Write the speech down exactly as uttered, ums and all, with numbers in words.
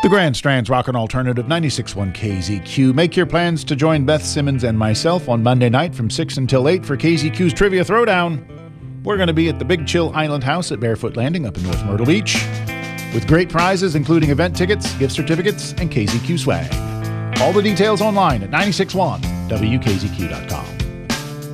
The Grand Strand's Rock and Alternative ninety-six point one K Z Q. Make your plans to join Beth Simmons and myself on Monday night from six until eight for K Z Q's Trivia Throwdown. We're going to be at the Big Chill Island House at Barefoot Landing up in North Myrtle Beach with great prizes including event tickets, gift certificates, and K Z Q swag. All the details online at nine six one W K Z Q dot com.